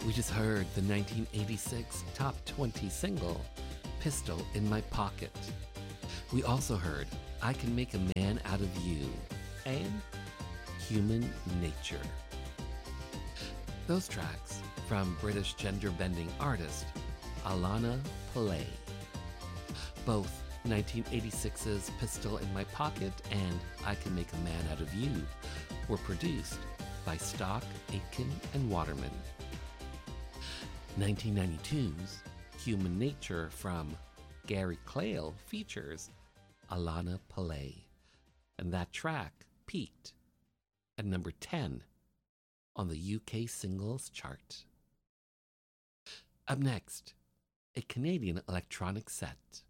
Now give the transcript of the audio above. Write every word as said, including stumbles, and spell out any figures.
We just heard the nineteen eighty-six top twenty single, Pistol in My Pocket. We also heard I Can Make a Man Out of You and Human Nature. Those tracks from British gender-bending artist Alana Pillay. Both nineteen eighty-six's Pistol in My Pocket and I Can Make a Man Out of You were produced by Stock, Aitken, and Waterman. nineteen ninety-two's Human Nature from Gary Clayle features Alana Pillay, and that track peaked at number ten on the U K singles chart. Up next, a Canadian electronic set.